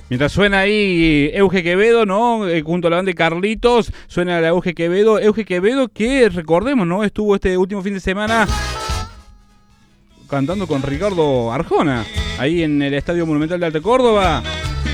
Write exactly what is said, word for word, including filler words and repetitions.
Mientras suena ahí Euge Quevedo, ¿no? Eh, junto a la banda de Carlitos, suena la Euge Quevedo. Euge Quevedo que, recordemos, ¿no? Estuvo este último fin de semana cantando con Ricardo Arjona, ahí en el Estadio Monumental de Alta Córdoba.